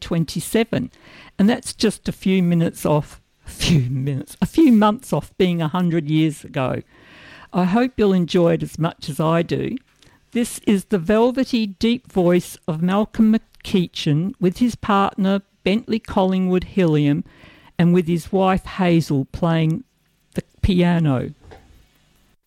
1927, and that's just a few months off being 100 years ago. I hope you'll enjoy it as much as I do. This is the velvety, deep voice of Malcolm McEachin with his partner Bentley Collingwood Hilliam and with his wife Hazel playing the piano.